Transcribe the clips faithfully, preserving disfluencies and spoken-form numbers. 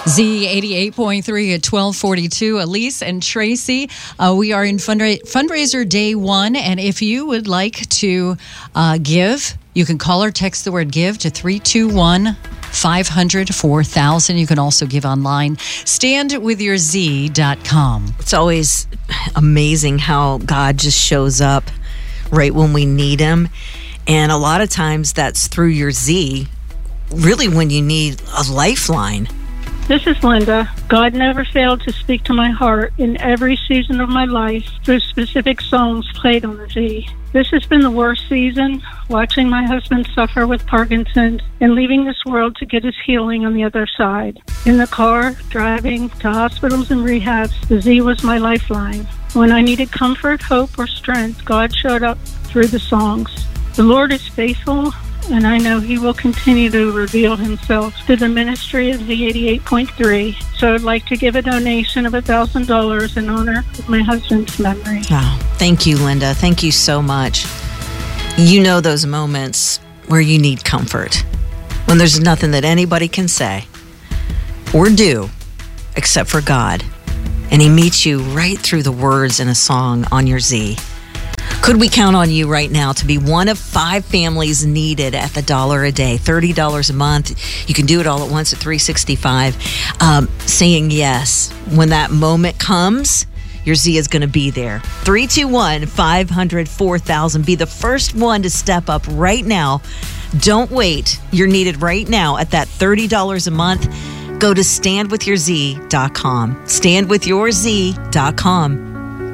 Z eighty-eight point three at twelve forty-two. Elise and Tracy, uh, we are in fundra- fundraiser day one, and if you would like to uh, give, you can call or text the word give to three two one, five hundred, four thousand. You can also give online, stand with your z dot com. It's always amazing how God just shows up right when we need him, and a lot of times that's through your Z, really when you need a lifeline. This is Linda. God never failed to speak to my heart in every season of my life through specific songs played on the Z. This has been the worst season, watching my husband suffer with Parkinson's and leaving this world to get his healing on the other side. In the car, driving to hospitals and rehabs, the Z was my lifeline. When I needed comfort, hope, or strength, God showed up through the songs. The Lord is faithful, and I know he will continue to reveal himself through the ministry of Z eighty-eight point three. So I'd like to give a donation of one thousand dollars in honor of my husband's memory. Wow. Thank you, Linda. Thank you so much. You know those moments where you need comfort, when there's nothing that anybody can say or do except for God. And he meets you right through the words in a song on your Z. Could we count on you right now to be one of five families needed at the dollar a day, thirty dollars a month? You can do it all at once at three sixty-five. Um, saying yes. When that moment comes, your Z is going to be there. three two one, five hundred, four thousand. Be the first one to step up right now. Don't wait. You're needed right now at that thirty dollars a month. Go to stand with your z dot com. stand with your z dot com.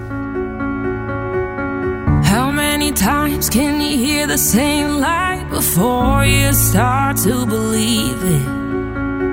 How many times can you hear the same lie before you start to believe it?